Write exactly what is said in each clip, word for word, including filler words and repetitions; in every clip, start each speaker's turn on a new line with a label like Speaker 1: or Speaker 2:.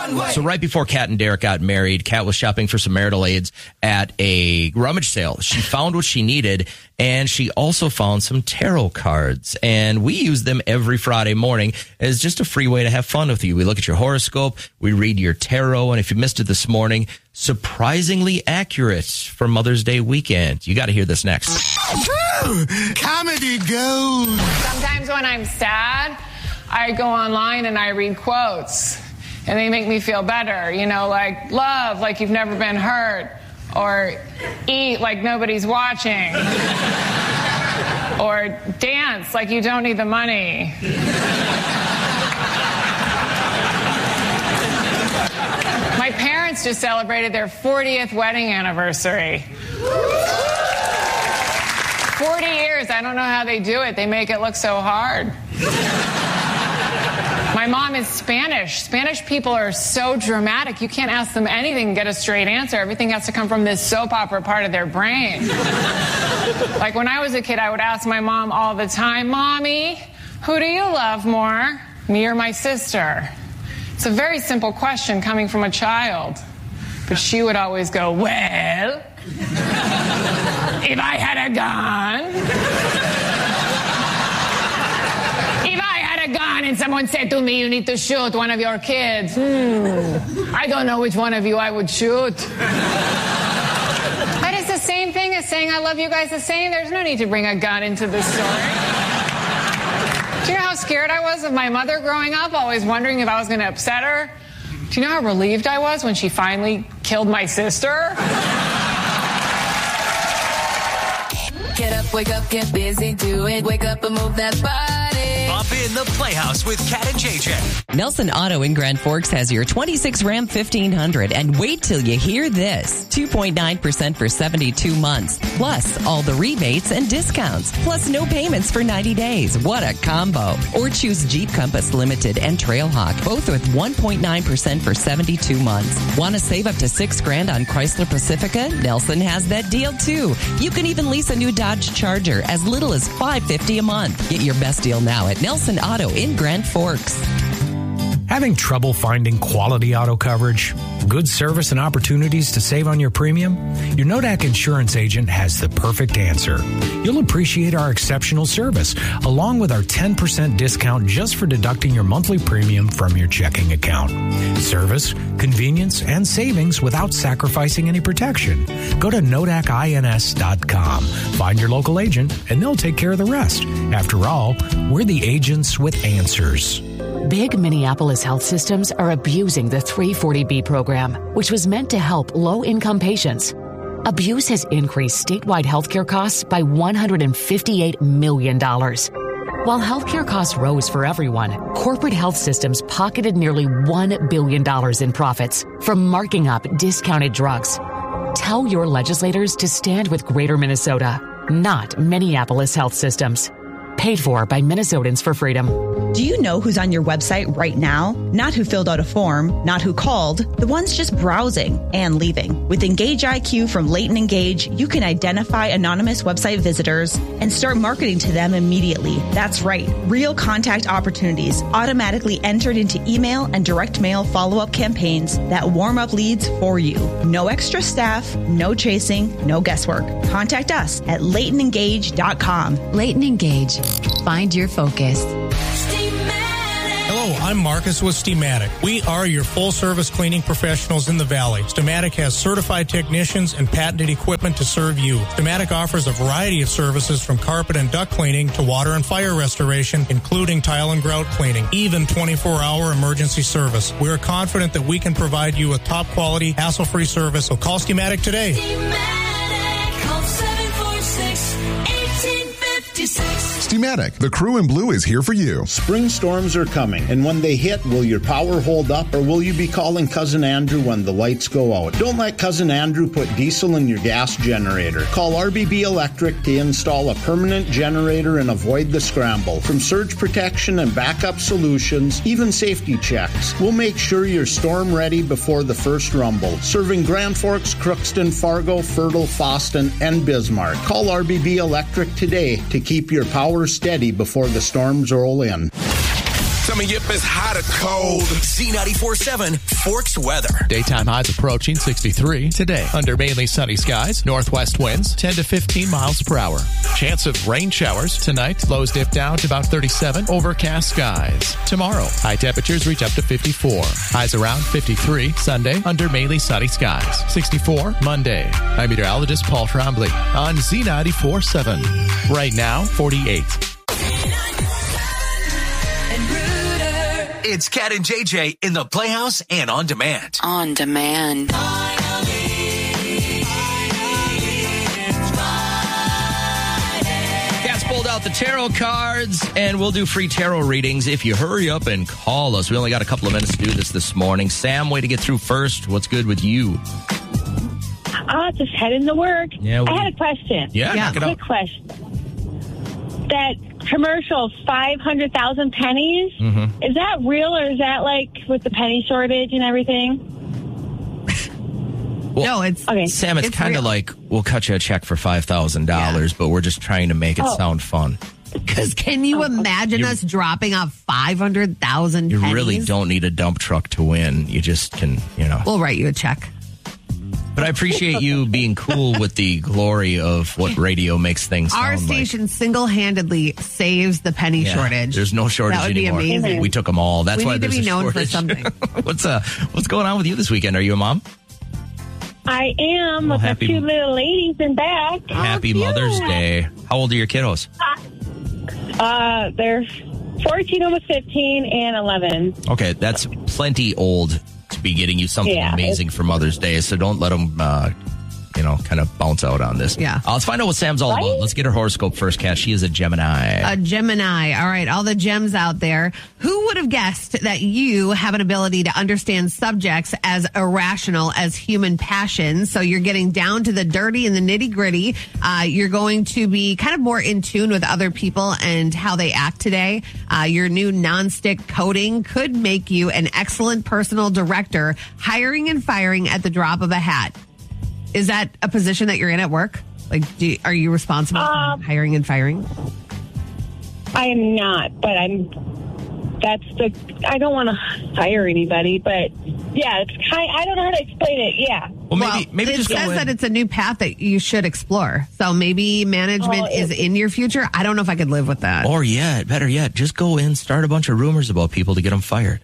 Speaker 1: one-way.
Speaker 2: So right before Kat and Derek got married, Kat was shopping for some marital aids at a rummage sale. She found what she needed, and she also found some tarot cards. And we use them every Friday morning as just a free way to have fun with you. We look at your horoscope, we read your tarot, and if you missed it this morning, surprisingly accurate for Mother's Day weekend. You got to hear this next.
Speaker 3: Comedy gold.
Speaker 4: Sometimes when I'm sad, I go online and I read quotes, and they make me feel better. You know, like love like you've never been hurt, or eat like nobody's watching, or dance like you don't need the money. My parents just celebrated their fortieth wedding anniversary. forty years, I don't know how they do it. They make it look so hard. My mom is Spanish. Spanish people are so dramatic. You can't ask them anything and get a straight answer. Everything has to come from this soap opera part of their brain. Like when I was a kid, I would ask my mom all the time, Mommy, who do you love more, me or my sister? It's a very simple question coming from a child. But she would always go, well, if I had a gun, if I had a gun and someone said to me, you need to shoot one of your kids, hmm, I don't know which one of you I would shoot. But it's the same thing as saying I love you guys the same. There's no need to bring a gun into this story. Do you know how scared I was of my mother growing up, always wondering if I was going to upset her? Do you know how relieved I was when she finally killed my sister?
Speaker 5: Get up, wake up, get busy, do it. Wake up and move that body.
Speaker 1: Up in the Playhouse with Kat and J J.
Speaker 6: Nelson Auto in Grand Forks has your twenty-six Ram fifteen hundred. And wait till you hear this. two point nine percent for seventy-two months. Plus all the rebates and discounts. Plus no payments for ninety days. What a combo. Or choose Jeep Compass Limited and Trailhawk. Both with one point nine percent for seventy-two months. Want to save up to six grand on Chrysler Pacifica? Nelson has that deal too. You can even lease a new Dodge Charger as little as five hundred fifty dollars a month. Get your best deal now at Nelson Auto in Grand Forks.
Speaker 7: Having trouble finding quality auto coverage? Good service and opportunities to save on your premium? Your Nodak Insurance agent has the perfect answer. You'll appreciate our exceptional service, along with our ten percent discount just for deducting your monthly premium from your checking account. Service, convenience, and savings without sacrificing any protection. Go to Nodak Ins dot com. Find your local agent, and they'll take care of the rest. After all, we're the agents with answers.
Speaker 8: Big Minneapolis health systems are abusing the three forty B program, which was meant to help low-income patients. Abuse has increased statewide healthcare costs by one hundred fifty-eight million dollars. While healthcare costs rose for everyone, corporate health systems pocketed nearly one billion dollars in profits from marking up discounted drugs. Tell your legislators to stand with Greater Minnesota, not Minneapolis health systems. Paid for by Minnesotans for Freedom.
Speaker 9: Do you know who's on your website right now? Not who filled out a form, not who called, the ones just browsing and leaving. With Engage I Q from Leighton Engage, you can identify anonymous website visitors and start marketing to them immediately. That's right. Real contact opportunities automatically entered into email and direct mail follow-up campaigns that warm up leads for you. No extra staff, no chasing, no guesswork. Contact us at Leighton Engage dot com.
Speaker 10: Leighton Engage. Find your focus.
Speaker 11: Hello, I'm Marcus with Steamatic. We are your full-service cleaning professionals in the Valley. Steamatic has certified technicians and patented equipment to serve you. Steamatic offers a variety of services from carpet and duct cleaning to water and fire restoration, including tile and grout cleaning, even twenty-four hour emergency service. We are confident that we can provide you with top-quality, hassle-free service, so call Steamatic today.
Speaker 5: Steamatic, call seven four six, one eight five six.
Speaker 12: Steamatic, the crew in blue is here for you.
Speaker 13: Spring storms are coming, and when they hit, will your power hold up, or will you be calling Cousin Andrew when the lights go out? Don't let Cousin Andrew put diesel in your gas generator. Call R B B Electric to install a permanent generator and avoid the scramble. From surge protection and backup solutions, even safety checks, we'll make sure you're storm ready before the first rumble. Serving Grand Forks, Crookston, Fargo, Fertile, Foston, and Bismarck. Call R B B Electric today to keep your power steady before the storms roll in.
Speaker 12: To
Speaker 14: coming, yep, it's hot or cold.
Speaker 1: Z ninety-four point seven Forks weather.
Speaker 15: Daytime highs approaching sixty-three today. Under mainly sunny skies, northwest winds ten to fifteen miles per hour. Chance of rain showers tonight. Lows dip down to about thirty-seven. Overcast skies. Tomorrow, high temperatures reach up to fifty-four. Highs around fifty-three. Sunday, under mainly sunny skies. sixty-four Monday. I'm meteorologist Paul Trombley on Z ninety-four point seven. Right now, forty-eight.
Speaker 1: It's Cat and J J in the Playhouse and on demand.
Speaker 16: On demand.
Speaker 2: Cat's pulled out the tarot cards, and we'll do free tarot readings if you hurry up and call us. We only got a couple of minutes to do this this morning. Sam, way to get through first. What's good with you?
Speaker 17: Uh, just heading to work.
Speaker 2: Yeah,
Speaker 17: I had a question.
Speaker 2: Yeah, knock it
Speaker 17: quick
Speaker 2: out.
Speaker 17: question. That commercial, five hundred thousand pennies,
Speaker 2: Mm-hmm.
Speaker 17: is that real or is that like with the penny shortage and everything?
Speaker 2: Well,
Speaker 18: no, it's
Speaker 17: okay.
Speaker 2: Sam, it's,
Speaker 18: It's
Speaker 2: kind of
Speaker 18: real.
Speaker 2: like we'll cut you a check for five thousand dollars, but we're just trying to make it
Speaker 17: Oh.
Speaker 2: sound fun.
Speaker 18: Because can you imagine
Speaker 2: You-
Speaker 18: us dropping off five hundred thousand
Speaker 2: You
Speaker 18: pennies?
Speaker 2: really don't need a dump truck to win. You just can, you know.
Speaker 18: We'll write you a check.
Speaker 2: But I appreciate you being cool with the glory of what radio makes things sound
Speaker 18: Our
Speaker 2: like.
Speaker 18: station single-handedly saves the penny
Speaker 2: Yeah,
Speaker 18: shortage.
Speaker 2: There's no shortage
Speaker 18: That would
Speaker 2: anymore.
Speaker 18: be amazing.
Speaker 2: We took them all. That's
Speaker 18: we
Speaker 2: why
Speaker 18: need to
Speaker 2: there's
Speaker 18: be
Speaker 2: a
Speaker 18: known
Speaker 2: shortage.
Speaker 18: for something.
Speaker 2: what's uh what's going on with you this weekend? Are you a mom?
Speaker 17: I am
Speaker 2: Well,
Speaker 17: with
Speaker 2: happy-
Speaker 17: the two little ladies in back.
Speaker 2: Happy Mother's Day. How old are your kiddos?
Speaker 17: Uh, they're fourteen, almost fifteen, and eleven.
Speaker 2: Okay, that's plenty old to be getting you something
Speaker 17: Yeah.
Speaker 2: amazing for Mother's Day. So don't let them, uh, you know, kind of bounce out on this.
Speaker 18: Yeah.
Speaker 2: Uh, let's find out what Sam's all about. Let's get her horoscope first, Kat. She is a Gemini.
Speaker 18: A Gemini. All right, all the gems out there. Who would have guessed that you have an ability to understand subjects as irrational as human passions? So you're getting down to the dirty and the nitty gritty. Uh, you're going to be kind of more in tune with other people and how they act today. Uh, your new nonstick coating could make you an excellent personal director, hiring and firing at the drop of a hat. Is that a position that you're in at work? Like, do you, are you responsible
Speaker 17: Um,
Speaker 18: for hiring and firing?
Speaker 17: I am not, but I'm. That's the. I don't want to hire anybody, but yeah, it's kind. I don't know how to explain it. Yeah.
Speaker 2: Well, maybe maybe
Speaker 18: it
Speaker 2: just go
Speaker 18: says
Speaker 2: in.
Speaker 18: that it's a new path that you should explore. So maybe management
Speaker 17: Oh, it-
Speaker 18: is in your future. I don't know if I could live with that.
Speaker 2: Or yet, better yet, just go in, start a bunch of rumors about people to get them fired.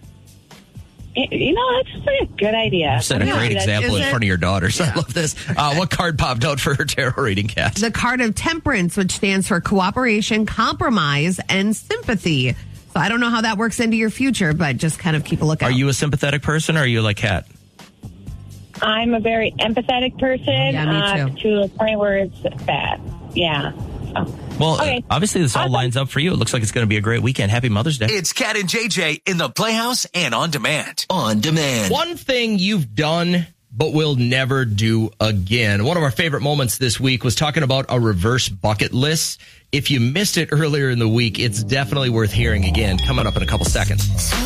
Speaker 17: You know, that's a good idea.
Speaker 2: Set a
Speaker 17: Yeah,
Speaker 2: great
Speaker 17: that's-
Speaker 2: example
Speaker 17: is
Speaker 2: in
Speaker 17: it?
Speaker 2: front of your daughters. I love this. Uh, what card popped out for her tarot reading, Kat?
Speaker 18: The card of temperance, which stands for cooperation, compromise, and sympathy. So I don't know how that works into your future, but just kind of keep a lookout.
Speaker 2: Are you a sympathetic person or are you like Kat?
Speaker 17: I'm a very empathetic person.
Speaker 18: Yeah, me
Speaker 17: uh,
Speaker 18: too.
Speaker 17: to a point where it's bad. Yeah. So,
Speaker 2: Well,
Speaker 17: okay.
Speaker 2: uh, obviously this all lines up for you. It looks like it's going to be a great weekend. Happy Mother's Day.
Speaker 1: It's Cat and J J in the Playhouse and on demand. On demand.
Speaker 2: One thing you've done but will never do again. One of our favorite moments this week was talking about a reverse bucket list. If you missed it earlier in the week, it's definitely worth hearing again. Coming up in a couple seconds.